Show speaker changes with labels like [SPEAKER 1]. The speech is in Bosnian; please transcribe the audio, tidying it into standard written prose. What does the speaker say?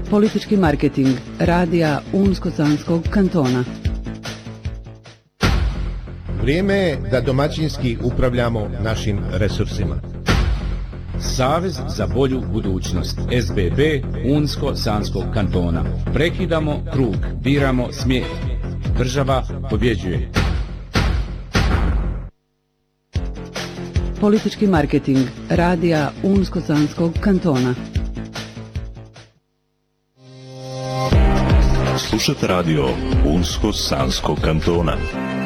[SPEAKER 1] Politički marketing radija Unsko-Sanskog kantona.
[SPEAKER 2] Vrijeme je da domaćinski upravljamo našim resursima.
[SPEAKER 3] Savez za bolju budućnost. SBB Unsko-Sanskog kantona. Prekidamo krug, biramo smjer. Država pobjeđuje.
[SPEAKER 1] Politički marketing radija Unsko-Sanskog kantona.
[SPEAKER 4] Slušate radio Unsko-Sanskog kantona.